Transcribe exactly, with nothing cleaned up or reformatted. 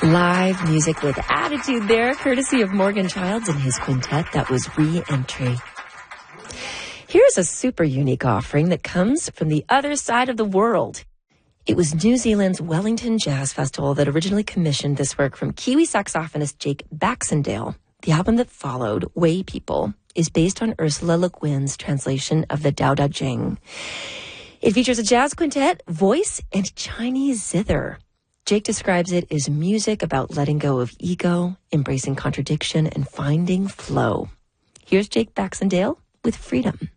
Live music with attitude there, courtesy of Morgan Childs and his quintet. That was Re-Entry. Here's a super unique offering that comes from the other side of the world. It was New Zealand's Wellington Jazz Festival that originally commissioned this work from Kiwi saxophonist Jake Baxendale. The album that followed, Way People, is based on Ursula Le Guin's translation of the Dao Da Jing. It features a jazz quintet, voice, and Chinese zither. Jake describes it as music about letting go of ego, embracing contradiction, and finding flow. Here's Jake Baxendale with Freedom.